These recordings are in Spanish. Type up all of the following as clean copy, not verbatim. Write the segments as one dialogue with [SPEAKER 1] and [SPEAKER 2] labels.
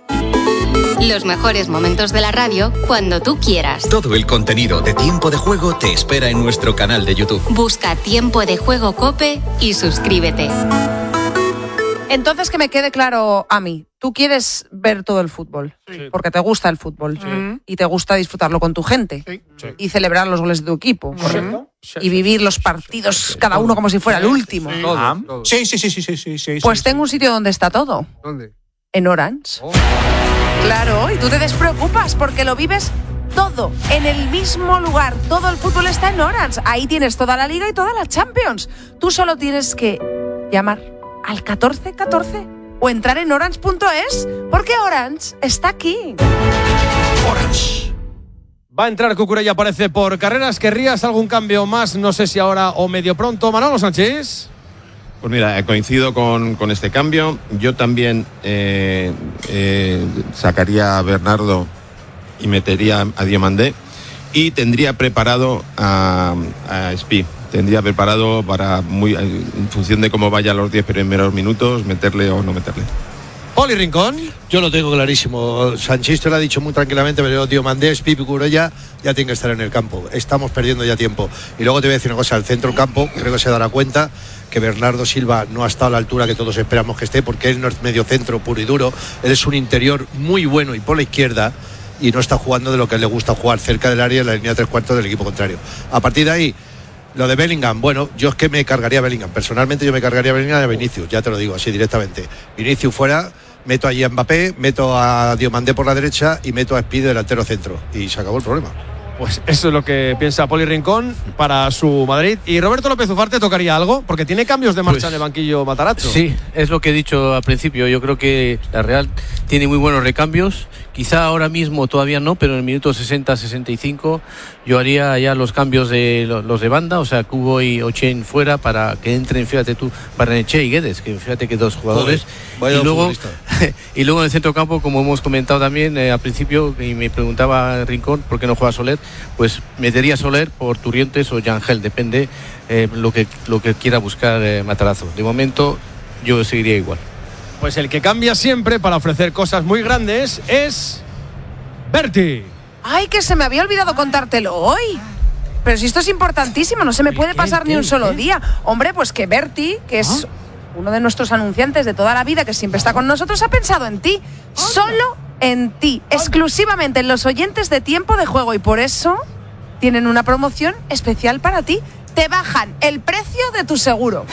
[SPEAKER 1] Los mejores momentos de la radio cuando tú quieras.
[SPEAKER 2] Todo el contenido de Tiempo de Juego te espera en nuestro canal de YouTube.
[SPEAKER 1] Busca Tiempo de Juego COPE y suscríbete.
[SPEAKER 3] Entonces, que me quede claro a mí, tú quieres ver todo el fútbol, sí, porque te gusta el fútbol, sí, y te gusta disfrutarlo con tu gente, sí, y celebrar los goles de tu equipo, ¿correcto? Sí, y vivir los partidos, sí, cada uno como si fuera el último.
[SPEAKER 4] Sí, sí.
[SPEAKER 3] Pues tengo un sitio donde está todo.
[SPEAKER 4] ¿Dónde?
[SPEAKER 3] En Orange. Oh. Claro, y tú te despreocupas porque lo vives todo en el mismo lugar. Todo el fútbol está en Orange. Ahí tienes toda la Liga y toda la Champions. Tú solo tienes que llamar al 1414 o entrar en orange.es, porque Orange está aquí.
[SPEAKER 5] Orange. Va a entrar Cucurella, parece, por carreras. ¿Querrías algún cambio más? No sé si ahora o medio pronto. Manolo Sánchez.
[SPEAKER 6] Pues mira, coincido con este cambio. Yo también sacaría a Bernardo y metería a Diomandé, y tendría preparado a Spi. Tendría preparado para, en función de cómo vayan los 10 primeros minutos, meterle o no meterle.
[SPEAKER 5] Poli Rincón.
[SPEAKER 7] Yo lo tengo clarísimo. Sánchez te lo ha dicho muy tranquilamente, pero Diomandé, Spi, Cucurella ya tienen que estar en el campo. Estamos perdiendo ya tiempo. Y luego te voy a decir una cosa, el centro del campo creo que se dará cuenta que Bernardo Silva no ha estado a la altura que todos esperamos que esté, porque él no es medio centro puro y duro, él es un interior muy bueno y por la izquierda, y no está jugando de lo que le gusta jugar, cerca del área, en la línea 3/4 del equipo contrario. A partir de ahí, lo de Bellingham, bueno, yo es que me cargaría a Bellingham. Personalmente yo me cargaría a Bellingham y a Vinicius, ya te lo digo así directamente. Vinicius fuera, meto allí a Mbappé, meto a Diomandé por la derecha y meto a Spi de delantero centro. Y se acabó el problema.
[SPEAKER 5] Pues eso es lo que piensa Poli Rincón para su Madrid. ¿Y Roberto López Ufarte tocaría algo? Porque tiene cambios de marcha en el banquillo Matarazzo.
[SPEAKER 8] Sí, es lo que he dicho al principio. Yo creo que la Real tiene muy buenos recambios. Quizá ahora mismo todavía no, pero en el minuto 60-65 yo haría ya los cambios de los de banda, o sea, Kubo y Ochen fuera para que entren, fíjate tú, Barrenechea y Guedes, que fíjate que dos jugadores. Y luego en el centro campo, como hemos comentado también al principio, y me preguntaba Rincón por qué no juega Soler, pues metería Soler por Turrientes o Yangel, depende lo que quiera buscar Matarazzo. De momento yo seguiría igual.
[SPEAKER 5] Pues el que cambia siempre para ofrecer cosas muy grandes es Berti.
[SPEAKER 3] Ay, que se me había olvidado contártelo hoy. Pero si esto es importantísimo, no se me puede pasar ni un solo día. Hombre, pues que Berti, que es uno de nuestros anunciantes de toda la vida, que siempre está con nosotros, ha pensado en ti. Solo en ti. Exclusivamente en los oyentes de Tiempo de Juego. Y por eso tienen una promoción especial para ti. Te bajan el precio de tu seguro.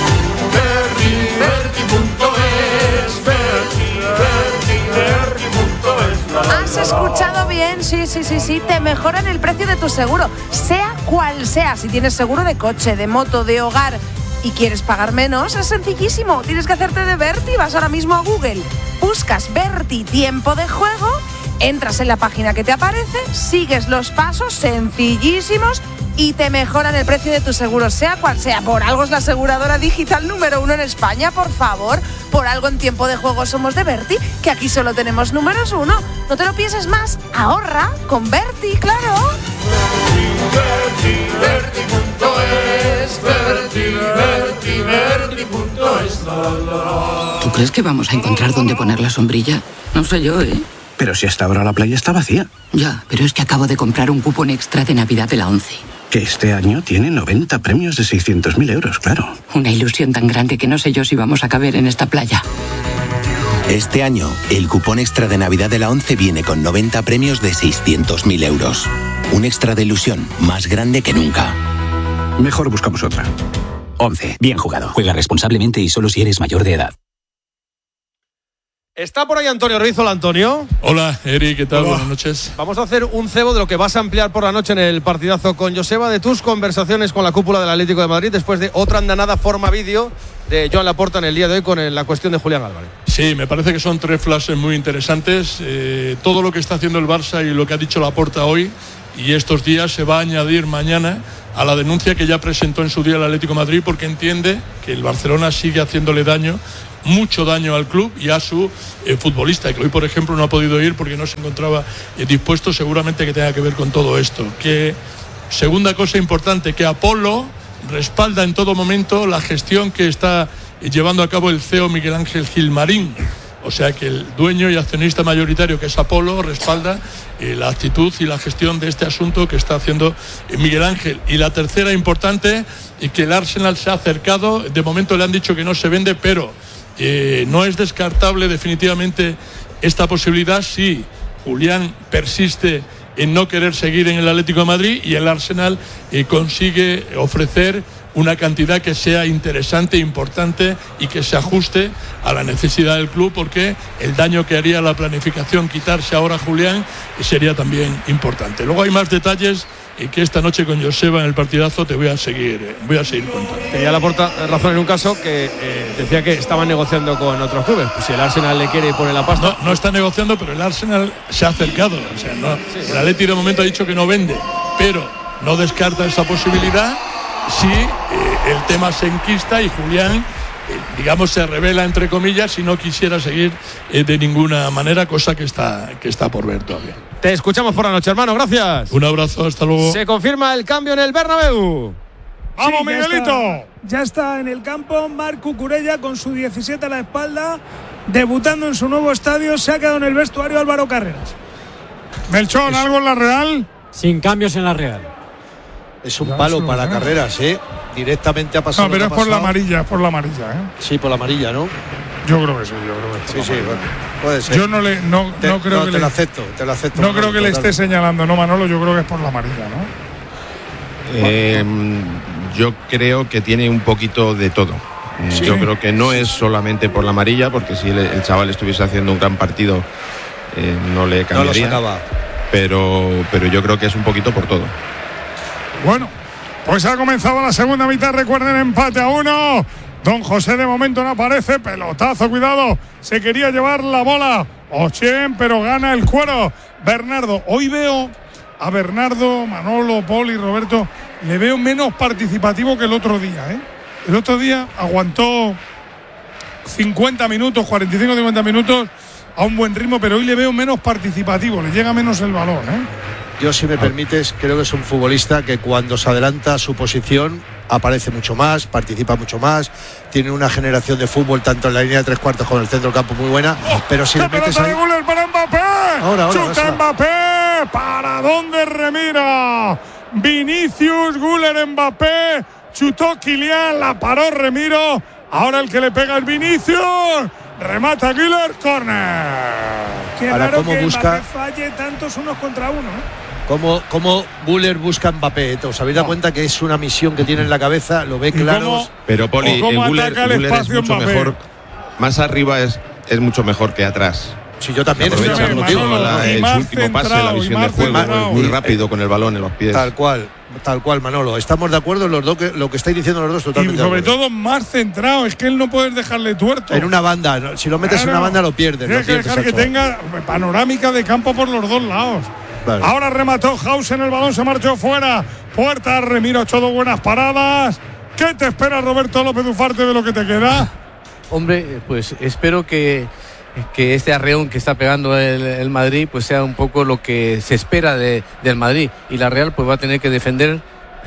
[SPEAKER 3] ¿Has escuchado bien? Sí. Te mejoran el precio de tu seguro, sea cual sea. Si tienes seguro de coche, de moto, de hogar y quieres pagar menos, es sencillísimo. Tienes que hacerte de Berti. Vas ahora mismo a Google, buscas Berti Tiempo de Juego, entras en la página que te aparece, sigues los pasos sencillísimos y te mejoran el precio de tu seguro, sea cual sea. Por algo es la aseguradora digital número 1 en España, por favor. Por algo en Tiempo de Juego somos de Berti, que aquí solo tenemos números 1. No te lo pienses más, ahorra con Berti, claro.
[SPEAKER 9] ¿Tú crees que vamos a encontrar dónde poner la sombrilla? No sé yo, ¿eh?
[SPEAKER 10] Pero si hasta ahora la playa está vacía.
[SPEAKER 9] Ya, pero es que acabo de comprar un cupón extra de Navidad de la 11.
[SPEAKER 10] Que este año tiene 90 premios de 600.000 euros, claro.
[SPEAKER 9] Una ilusión tan grande que no sé yo si vamos a caber en esta playa.
[SPEAKER 11] Este año, el cupón extra de Navidad de la 11 viene con 90 premios de 600.000 euros. Un extra de ilusión más grande que nunca.
[SPEAKER 10] Mejor buscamos otra.
[SPEAKER 12] 11. Bien jugado. Juega responsablemente y solo si eres mayor de edad.
[SPEAKER 5] Está por ahí Antonio Ruiz. Hola, Antonio.
[SPEAKER 13] Hola, Eri, ¿qué tal? Hola. Buenas noches.
[SPEAKER 5] Vamos a hacer un cebo de lo que vas a ampliar por la noche en el partidazo con Joseba, de tus conversaciones con la cúpula del Atlético de Madrid después de otra andanada forma vídeo de Joan Laporta en el día de hoy con la cuestión de Julián Álvarez.
[SPEAKER 13] Sí, me parece que son 3 flashes muy interesantes. Todo lo que está haciendo el Barça y lo que ha dicho Laporta hoy y estos días se va a añadir mañana a la denuncia que ya presentó en su día el Atlético de Madrid, porque entiende que el Barcelona sigue haciéndole daño, mucho daño al club y a su futbolista, que hoy, por ejemplo, no ha podido ir porque no se encontraba dispuesto, seguramente que tenga que ver con todo esto. Que, segunda cosa importante, que Apolo respalda en todo momento la gestión que está llevando a cabo el CEO Miguel Ángel Gilmarín. O sea que el dueño y accionista mayoritario, que es Apolo, respalda la actitud y la gestión de este asunto que está haciendo Miguel Ángel. Y la tercera importante, y que el Arsenal se ha acercado, de momento le han dicho que no se vende, pero no es descartable definitivamente esta posibilidad si Julián persiste en no querer seguir en el Atlético de Madrid y el Arsenal consigue ofrecer una cantidad que sea interesante, importante y que se ajuste a la necesidad del club, porque el daño que haría la planificación quitarse ahora a Julián sería también importante. Luego hay más detalles que esta noche con Joseba en el partidazo te voy a seguir contando.
[SPEAKER 5] Tenía Laporta razón en un caso que decía que estaban negociando con otros clubes. Pues si el Arsenal le quiere y pone la pasta.
[SPEAKER 13] No está negociando, pero el Arsenal se ha acercado. O sea, el Atleti de momento ha dicho que no vende, pero no descarta esa posibilidad si el tema se enquista y Julián, digamos, se revela entre comillas si no quisiera seguir de ninguna manera, cosa que está por ver todavía.
[SPEAKER 5] Te escuchamos por la noche, hermano, gracias.
[SPEAKER 13] Un abrazo, hasta luego.
[SPEAKER 5] Se confirma el cambio en el Bernabéu.
[SPEAKER 14] ¡Vamos, sí, Miguelito! Ya está en el campo Marc Cucurella con su 17 a la espalda, debutando en su nuevo estadio. Se ha quedado en el vestuario Álvaro Carreras.
[SPEAKER 15] Melchón, ¿algo en la Real?
[SPEAKER 16] Sin cambios en la Real.
[SPEAKER 7] Es un palo para Carreras, directamente ha pasado.
[SPEAKER 15] No, pero es por la amarilla,
[SPEAKER 7] Sí, por la amarilla, ¿no?
[SPEAKER 15] Yo creo que sí,
[SPEAKER 7] Sí, bueno, puede ser.
[SPEAKER 15] Yo no creo que
[SPEAKER 7] te lo acepto.
[SPEAKER 15] No creo que le esté señalando, no, Manolo, yo creo que es por la amarilla, ¿no?
[SPEAKER 6] Yo creo que tiene un poquito de todo. ¿Sí? Yo creo que no es solamente por la amarilla, porque si el chaval estuviese haciendo un gran partido no le cambiaría.
[SPEAKER 7] No lo sacaba.
[SPEAKER 6] Pero yo creo que es un poquito por todo.
[SPEAKER 15] Bueno, pues ha comenzado la segunda mitad, recuerden, empate a 1. Don José de momento no aparece, pelotazo, cuidado, se quería llevar la bola Ochén, pero gana el cuero Bernardo. Hoy veo a Bernardo, Manolo, Poli, Roberto, le veo menos participativo que el otro día, El otro día aguantó 50 minutos, 45-50 minutos a un buen ritmo, pero hoy le veo menos participativo, le llega menos el balón,
[SPEAKER 7] Yo, si me permites, creo que es un futbolista que cuando se adelanta a su posición aparece mucho más, participa mucho más, tiene una generación de fútbol tanto en la línea de tres cuartos como en el centro del campo muy buena, pero si le metes ahí...
[SPEAKER 15] ¡Guller para Mbappé!
[SPEAKER 7] Ahora,
[SPEAKER 15] ¡chuta Mbappé! ¿Para dónde remira? Vinicius, Guller, Mbappé, chutó Kylian, la paró Remiro, ahora el que le pega es Vinicius, remata Guller, córner.
[SPEAKER 14] Qué raro que Mbappé falle tantos unos contra uno,
[SPEAKER 7] Como Guller busca a Mbappé, ¿os habéis dado cuenta que es una misión que tiene en la cabeza? Lo ve claro.
[SPEAKER 6] Pero Poli, Guller es mucho mejor. Más arriba es mucho mejor que atrás.
[SPEAKER 7] Sí, yo también.
[SPEAKER 6] Su último pase, la visión de juego, es muy rápido con el balón en los pies.
[SPEAKER 7] Tal cual, Manolo. Estamos de acuerdo los dos, lo que estáis diciendo los dos totalmente.
[SPEAKER 15] Y sobre todo más centrado, es que él no puedes dejarle tuerto.
[SPEAKER 7] En una banda, si lo metes en una banda lo pierdes.
[SPEAKER 15] Tienes que dejar que tenga panorámica de campo por los dos lados. Vale. Ahora remató Hausen, el balón se marchó fuera. Puerta, Remiro ha hecho dos buenas paradas. ¿Qué te espera, Roberto López Ufarte, de lo que te queda?
[SPEAKER 8] Hombre, pues espero que este arreón que está pegando el Madrid pues sea un poco lo que se espera del Madrid, y la Real pues va a tener que defender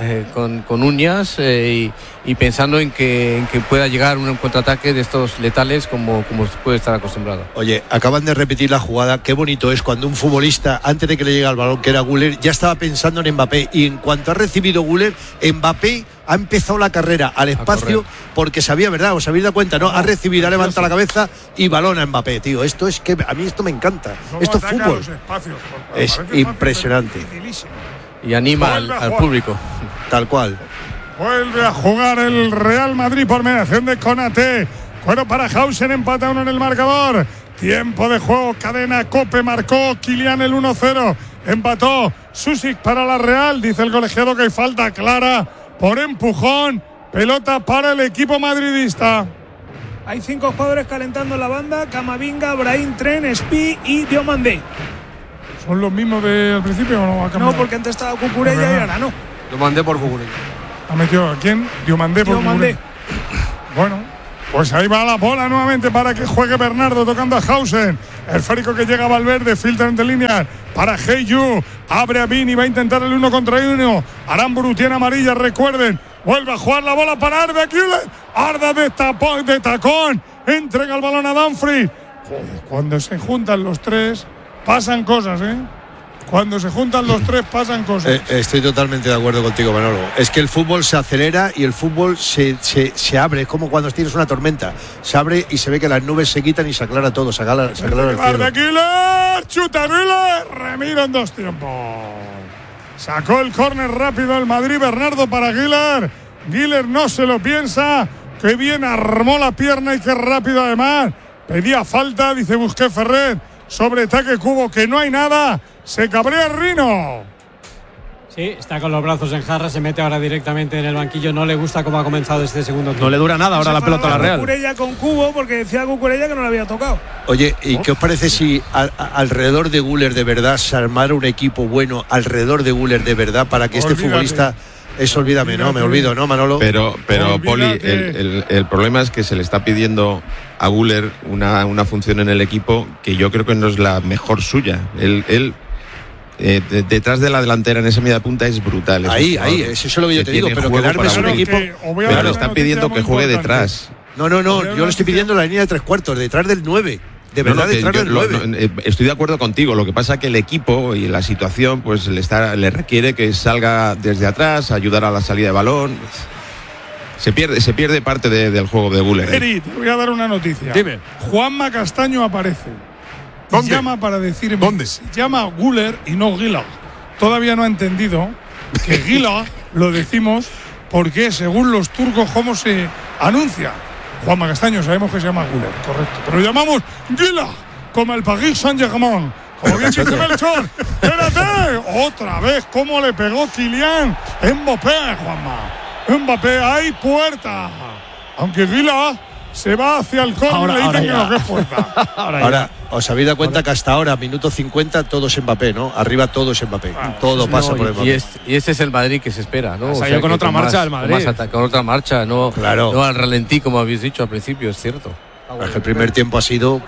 [SPEAKER 8] con uñas y pensando en que pueda llegar un contraataque de estos letales como puede estar acostumbrado.
[SPEAKER 7] Oye, acaban de repetir la jugada. Qué bonito es cuando un futbolista, antes de que le llegue el balón, que era Guller, ya estaba pensando en Mbappé, y en cuanto ha recibido Guller, Mbappé ha empezado la carrera al espacio porque sabía, ¿verdad? ¿Os habéis dado cuenta? No, ha recibido, ha levantado la cabeza y balón a Mbappé, tío. Esto es que a mí esto me encanta. Esto es fútbol. Es impresionante.
[SPEAKER 8] Y anima al público.
[SPEAKER 7] Tal cual.
[SPEAKER 15] Vuelve a jugar el Real Madrid por mediación de Konaté. Cuero para Hausen, empata 1 en el marcador. Tiempo de juego, cadena Cope, marcó Kylian el 1-0. Empató Susic para la Real. Dice el colegiado que hay falta clara por empujón. Pelota para el equipo madridista.
[SPEAKER 14] Hay 5 jugadores calentando la banda: Camavinga, Brahim, Tren, Spi y Diomandé.
[SPEAKER 15] ¿Son los mismos de al principio o no? Ha cambiado.
[SPEAKER 14] No, porque antes estaba Cucurella y ahora no.
[SPEAKER 5] Diomandé por Cucurella.
[SPEAKER 15] ¿Ha metido a quién? Diomandé por Cucurella. Bueno, pues ahí va la bola nuevamente para que juegue Bernardo, tocando a Hausen. El esférico que llega a Valverde, filtra entre líneas para Heyu. Abre a Vini, va a intentar el 1 contra 1. Aramburu tiene amarilla, recuerden. Vuelve a jugar la bola para Arda Güler. Arda de tacón. Entrega el balón a Dumfries. Joder, cuando se juntan los tres, pasan cosas, ¿eh? Cuando se juntan los tres, pasan cosas.
[SPEAKER 7] Estoy totalmente de acuerdo contigo, Manolo. Es que el fútbol se acelera y el fútbol se abre. Es como cuando tienes una tormenta. Se abre y se ve que las nubes se quitan y se aclara todo. Se aclara el cielo.
[SPEAKER 15] De Güler, chuta Güler, remiro en 2 tiempos. Sacó el córner rápido el Madrid, Bernardo para Güler. Güler no se lo piensa. Qué bien armó la pierna y qué rápido además. Pedía falta, dice Busquets Ferrer. Sobre ataque Cubo, que no hay nada. Se cabrea Rino.
[SPEAKER 16] Sí, está con los brazos en jarra, se mete ahora directamente en el banquillo. No le gusta cómo ha comenzado este segundo tiempo.
[SPEAKER 5] No le dura nada ahora la pelota a la Real.
[SPEAKER 14] Cucurella con Cubo, porque decía Cucurella que no le había tocado.
[SPEAKER 7] Oye, ¿y qué os parece si alrededor de Güler de verdad se armara un equipo bueno alrededor de Güler de verdad para que este futbolista... Olvídame, no, me olvido, ¿no, Manolo?
[SPEAKER 6] Pero Poli, el problema es que se le está pidiendo a Güler una función en el equipo que yo creo que no es la mejor suya. Él detrás de la delantera en esa media punta es brutal.
[SPEAKER 7] Eso es lo que yo te digo, pero que darme un equipo...
[SPEAKER 6] Pero le están pidiendo que juegue detrás.
[SPEAKER 7] No, yo le estoy pidiendo la línea de 3/4, detrás del 9. De verdad, detrás del 9.
[SPEAKER 6] Estoy de acuerdo contigo. Lo que pasa es que el equipo y la situación pues le requiere que salga desde atrás, ayudar a la salida de balón. Se pierde parte del juego de Güler.
[SPEAKER 15] Eri, te voy a dar una noticia.
[SPEAKER 5] Dime.
[SPEAKER 15] Juanma Castaño aparece.
[SPEAKER 4] ¿Dónde?
[SPEAKER 15] Llama para decirme.
[SPEAKER 4] ¿Dónde?
[SPEAKER 15] Se llama Güler y no Güler. Todavía no ha entendido que Güler lo decimos porque según los turcos cómo se anuncia. Juanma Castaño sabemos que se llama Güler, correcto. Pero llamamos Güler, como el Paris Saint-Germain. Como bien dice Melchor. ¡Espérate! Otra vez, cómo le pegó Kylian Mbappé, Juanma. Mbappé, hay puerta. Aunque Güler se va hacia el córner y le dicen que no, que es puerta.
[SPEAKER 7] Ahora, os habéis dado cuenta que hasta ahora, minuto 50, todo es Mbappé, ¿no? Arriba todo es Mbappé. Todo pasa por Mbappé.
[SPEAKER 8] Y este es el Madrid que se espera, ¿no?
[SPEAKER 5] Salió con otra marcha el Madrid.
[SPEAKER 8] Con otra marcha, no al ralentí, como habéis dicho al principio, es cierto.
[SPEAKER 7] El primer tiempo ha sido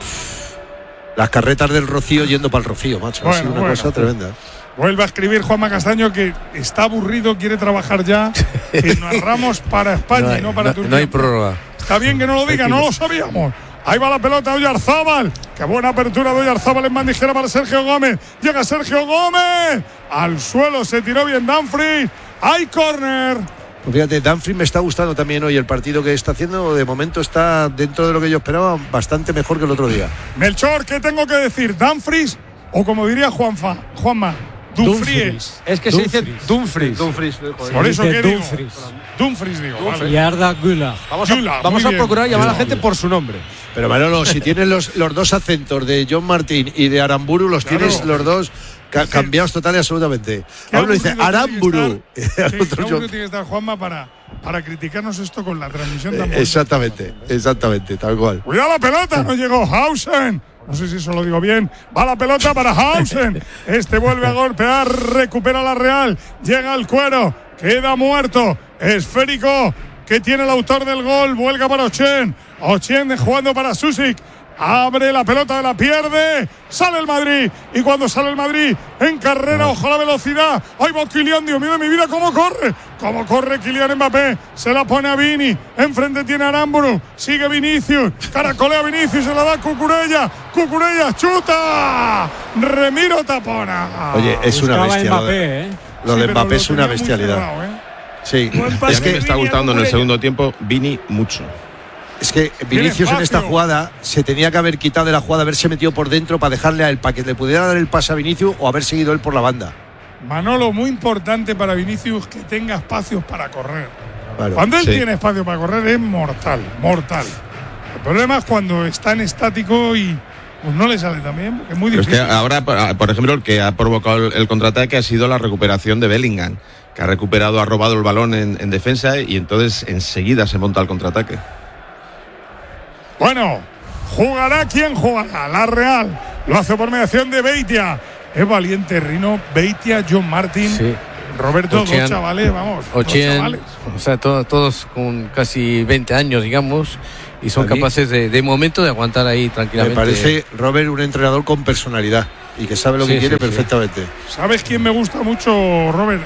[SPEAKER 7] las carretas del Rocío yendo para el Rocío, macho. Ha sido una cosa tremenda.
[SPEAKER 15] Vuelve a escribir Juanma Castaño que está aburrido, quiere trabajar ya, que narramos para España y no para Turquía.
[SPEAKER 8] No hay prórroga.
[SPEAKER 15] Está bien que no lo diga, no lo sabíamos. Ahí va la pelota, Oyarzábal. Qué buena apertura de Oyarzábal en bandijera para Sergio Gómez. Llega Sergio Gómez. Al suelo se tiró bien Dumfries. Hay córner.
[SPEAKER 7] Pues fíjate, Dumfries me está gustando también hoy el partido que está haciendo. De momento está dentro de lo que yo esperaba, bastante mejor que el otro día.
[SPEAKER 15] Melchor, ¿qué tengo que decir? ¿Dumfries o como diría Juanma? Dumfries.
[SPEAKER 5] Es que se dice Dumfries.
[SPEAKER 15] Por eso que digo. Dumfries digo.
[SPEAKER 16] Y Arda Güler.
[SPEAKER 5] Vamos a procurar llamar a la gente por su nombre.
[SPEAKER 7] Pero Manolo, si tienes los dos acentos de John Martín y de Aramburu, los tienes los dos cambiados total y absolutamente. A uno dice Aramburu.
[SPEAKER 15] Otro tiene que estar Juanma para criticarnos esto con la transmisión también.
[SPEAKER 7] Exactamente, tal cual.
[SPEAKER 15] Cuidado la pelota, no llegó Hausen. No sé si eso lo digo bien. Va la pelota para Hausen. Este vuelve a golpear, recupera la Real. Llega al cuero, queda muerto. Esférico que tiene el autor del gol. Vuelca para Ochen. Ochen jugando para Susic. Abre la pelota, la pierde. Sale el Madrid. Y cuando sale el Madrid en carrera, ojo a la velocidad. Ahí va Kylian, Dios mío de mi vida, cómo corre. Cómo corre Kylian Mbappé. Se la pone a Vini. Enfrente tiene a Aramburu. Sigue Vinicius. Caracolea Vinicius. Se la da Cucurella. Cucurella chuta. Remiro tapona.
[SPEAKER 7] Oye, es una bestia.
[SPEAKER 16] Mbappé,
[SPEAKER 7] lo de Mbappé es una bestialidad.
[SPEAKER 15] Cerrado,
[SPEAKER 7] Sí.
[SPEAKER 6] Y a mí me está gustando en el segundo tiempo Vini mucho.
[SPEAKER 7] Es que Vinicius en esta jugada se tenía que haber quitado de la jugada, haberse metido por dentro para dejarle a él, para que le pudiera dar el pase a Vinicius o haber seguido él por la banda.
[SPEAKER 15] Manolo, muy importante para Vinicius que tenga espacios para correr.
[SPEAKER 7] Claro,
[SPEAKER 15] cuando él tiene espacio para correr es mortal. El problema es cuando está en estático y pues no le sale también, porque es muy difícil.
[SPEAKER 6] Es que ahora, por ejemplo, el que ha provocado el contraataque ha sido la recuperación de Bellingham, que ha robado el balón en defensa y entonces enseguida se monta el contraataque.
[SPEAKER 15] Bueno, jugará quien jugará. La Real lo hace por mediación de Beitia. Es valiente Rino, Beitia, John Martín, sí. Roberto, dos chavales, vamos.
[SPEAKER 8] Chavales. O sea, todos con casi 20 años, digamos, y son capaces de momento de aguantar ahí tranquilamente.
[SPEAKER 7] Me parece, Robert, un entrenador con personalidad y que sabe lo que quiere perfectamente.
[SPEAKER 15] ¿Sabes quién me gusta mucho, Robert?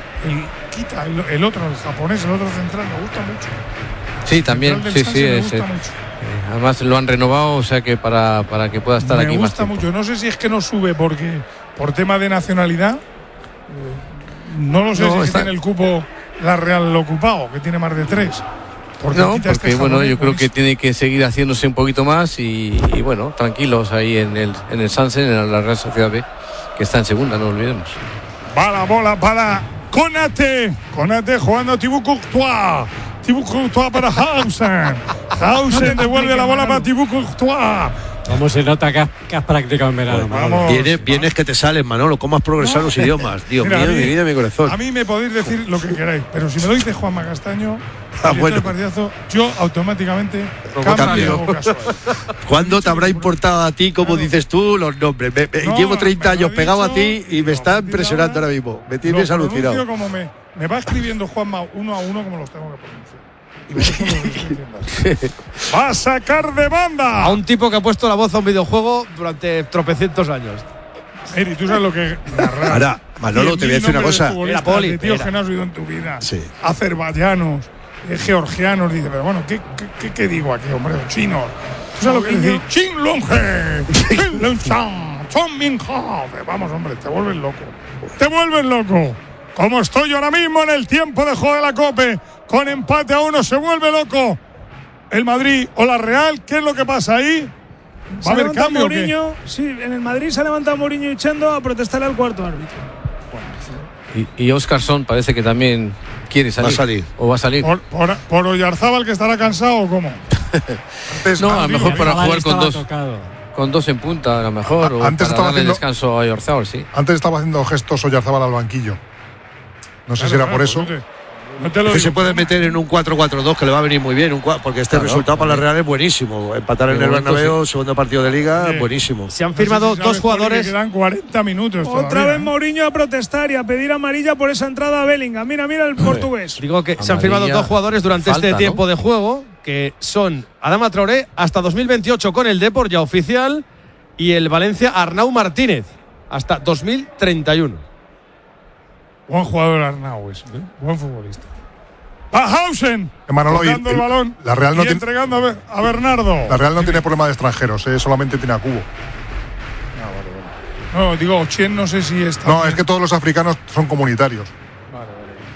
[SPEAKER 15] El otro, el japonés, el otro central, me gusta mucho.
[SPEAKER 8] Sí, también, sí,
[SPEAKER 15] me gusta mucho.
[SPEAKER 8] además lo han renovado, o sea que para que pueda estar aquí más tiempo.
[SPEAKER 15] Me gusta mucho. No sé si es que no sube por tema de nacionalidad. No lo sé si tiene el cupo la Real ocupado, que tiene más de 3.
[SPEAKER 8] Porque bueno, yo creo que tiene que seguir haciéndose un poquito más y bueno, tranquilos ahí en el Sansen, en la Real Sociedad B, que está en segunda, no olvidemos.
[SPEAKER 15] Va la bola para Konate jugando a Thibaut Courtois para Hausen. Hausen devuelve la bola para Thibaut Courtois.
[SPEAKER 16] ¿Cómo se nota que has practicado en verano?
[SPEAKER 7] Vienes que te sales, Manolo. ¿Cómo has progresado los idiomas? Dios mío, mi vida, mi corazón.
[SPEAKER 15] A mí me podéis decir lo que queráis, pero si me lo dice Juanma Castaño,
[SPEAKER 7] bueno,
[SPEAKER 15] partidazo, yo automáticamente cambio.
[SPEAKER 7] ¿Cuándo te habrá importado a ti, como dices tú, los nombres? Llevo 30 años pegado a ti y me está impresionando ahora mismo. Me tienes alucinado.
[SPEAKER 15] Como me va escribiendo Juanma uno a uno como los tengo que pronunciar. Va a sacar de banda
[SPEAKER 5] a un tipo que ha puesto la voz a un videojuego durante tropecientos años.
[SPEAKER 15] Eri, tú sabes lo que
[SPEAKER 7] ahora, Manolo, te voy a decir una cosa.
[SPEAKER 15] La poli, tíos que no has oído en tu vida. Sí. Azerbaiyanos, georgianos, dice, pero bueno, ¿qué digo aquí, hombre? Chinos. ¿Tú sabes lo que dice? Chin Longe, Chin Longchan, Chon Min Ha. Vamos, hombre, te vuelves loco. Como estoy yo ahora mismo en el tiempo de juego de la COPE, con empate a 1, se vuelve loco el Madrid o la Real. ¿Qué es lo que pasa ahí? ¿Va a haber cambio
[SPEAKER 14] Mourinho? Sí, en el Madrid se ha levantado Mourinho y Chendo a protestar al cuarto árbitro.
[SPEAKER 8] Y Óscarson parece que también quiere salir. ¿O va a salir?
[SPEAKER 15] ¿Por Oyarzábal, que estará cansado o cómo?
[SPEAKER 8] No, a lo mejor para jugar con dos en punta, a lo mejor.
[SPEAKER 17] Antes
[SPEAKER 8] para darle descanso a Oyarzábal, sí.
[SPEAKER 17] Antes estaba haciendo gestos Oyarzábal al banquillo. No sé si era por eso.
[SPEAKER 7] Que se puede meter en un 4-4-2 que le va a venir muy bien, porque resultado para la Real es buenísimo. Empatar en el Bernabéu, segundo partido de Liga, buenísimo.
[SPEAKER 5] Se han firmado dos jugadores.
[SPEAKER 15] Quedan 40 minutos.
[SPEAKER 14] Otra vez Mourinho a protestar y a pedir amarilla por esa entrada a Bellingham. Mira el portugués.
[SPEAKER 5] Digo que se han firmado dos jugadores durante este tiempo de juego, que son Adama Traoré hasta 2028 con el Depor, ya oficial, y el Valencia Arnau Martínez hasta 2031.
[SPEAKER 15] Buen jugador Arnau, buen futbolista. Hausen tocando el balón
[SPEAKER 17] la Real no
[SPEAKER 15] entregando a Bernardo.
[SPEAKER 17] La Real no tiene problema de extranjeros, solamente tiene a Cubo.
[SPEAKER 15] No, digo, Ochien no sé si está.
[SPEAKER 17] No, es que todos los africanos son comunitarios.
[SPEAKER 15] Vale.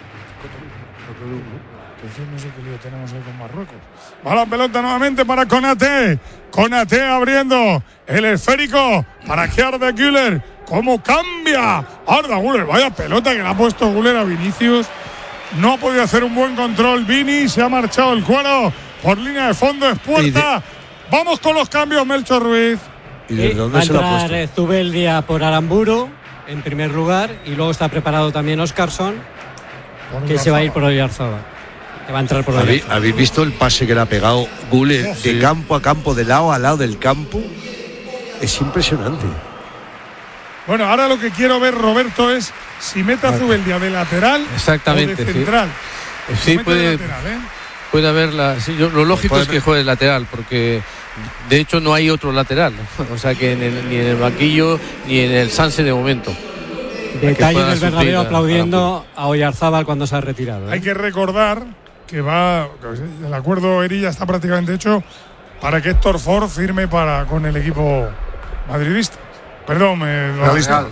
[SPEAKER 15] No sé qué lío tenemos ahí con Marruecos. Va la pelota nuevamente para Konate abriendo el esférico para que Arda Güler. ¿Cómo cambia Arda Güler? Vaya pelota que le ha puesto Güler a Vinicius. No ha podido hacer un buen control Vini. Se ha marchado el cuero por línea de fondo. Es puerta. Vamos con los cambios, Melchor Ruiz.
[SPEAKER 16] ¿Y de dónde se lo ha puesto? Zubeldia por Aramburu en primer lugar. Y luego está preparado también Óscarson, que se va a ir por Oyarzábal. Que va a entrar por Oyarzábal.
[SPEAKER 7] ¿Habéis visto el pase que le ha pegado Güler de campo a campo, de lado a lado del campo? Es impresionante.
[SPEAKER 15] Bueno, ahora lo que quiero ver, Roberto, es si mete a Zubeldia de lateral o de central.
[SPEAKER 8] Sí, puede haberla. Sí, lo lógico es que juegue lateral, porque de hecho no hay otro lateral. O sea que ni en el banquillo ni en el Sanse de momento.
[SPEAKER 16] Detalle del Bernabéu aplaudiendo a Oyarzábal cuando se ha retirado.
[SPEAKER 15] Hay que recordar que el acuerdo Erilla está prácticamente hecho para que Héctor Ford firme con el equipo madridista. Perdón, la Real.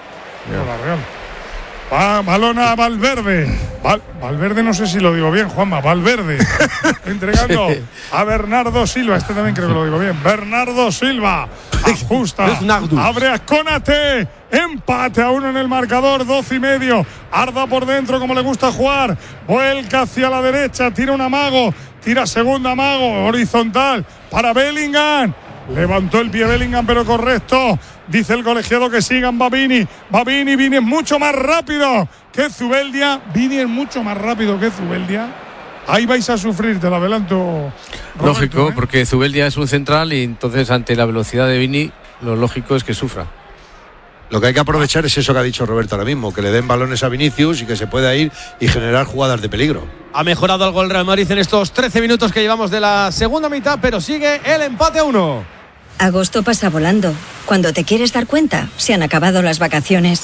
[SPEAKER 15] Balón a Valverde. Valverde, no sé si lo digo bien, Juanma. Valverde. Entregando a Bernardo Silva. Este también creo que lo digo bien. Bernardo Silva. Ajusta. Abre a Konate. Empate a 1 en el marcador. 12:30. Arda por dentro como le gusta jugar. Vuelca hacia la derecha. Tira un amago. Tira segundo amago. Horizontal para Bellingham. Levantó el pie Bellingham, pero correcto. Dice el colegiado que sigan Vini es mucho más rápido que Zubeldia. Vini es mucho más rápido que Zubeldia. Ahí vais a sufrir, te lo adelanto, Roberto,
[SPEAKER 8] lógico, porque Zubeldia es un central y entonces ante la velocidad de Vini lo lógico es que sufra.
[SPEAKER 7] Lo que hay que aprovechar es eso que ha dicho Roberto ahora mismo, que le den balones a Vinicius y que se pueda ir y generar jugadas de peligro.
[SPEAKER 5] Ha mejorado algo el Real Madrid en estos 13 minutos que llevamos de la segunda mitad, pero sigue el empate a 1.
[SPEAKER 18] Agosto pasa volando. Cuando te quieres dar cuenta, se han acabado las vacaciones.